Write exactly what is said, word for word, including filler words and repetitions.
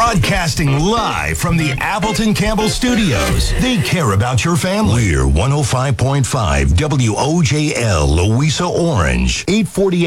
Broadcasting live from the Appleton Campbell Studios. They care about your family. We're one oh five point five W O J L, Louisa Orange, eight forty